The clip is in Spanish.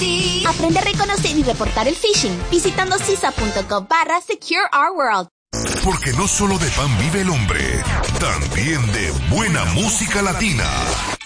ti. Aprende a reconocer y reportar el phishing visitando CISA.gov/Secure Our World. Porque no solo de pan vive el hombre, también de buena música latina.